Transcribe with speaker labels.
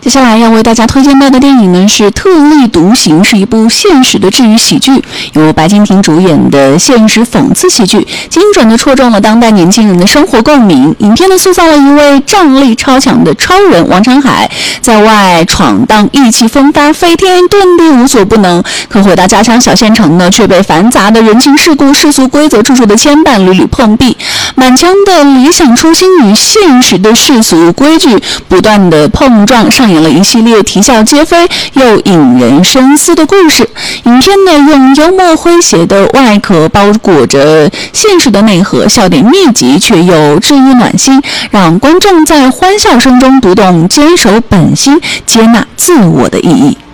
Speaker 1: 下来要为大家推荐到的电影呢是《特立独行》，是一部现实的治愈喜剧，由白敬亭主演的现实讽刺喜剧，精准地戳中了当代年轻人的生活共鸣。影片呢塑造了一位战力超强的超人王长海，在外闯荡意气风发，飞天遁地无所不能，可回到家乡小县城呢，却被繁杂的人情世故、世俗规则处处的牵绊，屡屡碰壁。满腔的理想初心与现实的世俗规矩不断的碰撞，上演了一系列啼笑皆非又引人深思的故事。影片呢用幽默诙谐的外壳包裹着现实的内核，笑点密集却又治愈暖心，让观众在欢笑声中读懂坚守本心、接纳自我的意义。